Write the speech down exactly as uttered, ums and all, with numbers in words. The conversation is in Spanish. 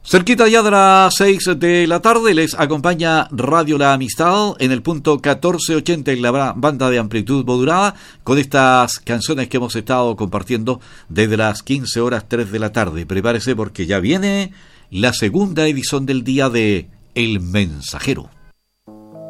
Cerquita ya de las seis de la tarde les acompaña Radio La Amistad en el punto catorce ochenta en la banda de amplitud modulada con estas canciones que hemos estado compartiendo desde las quince horas tres de la tarde. Prepárese porque ya viene la segunda edición del día de El Mensajero.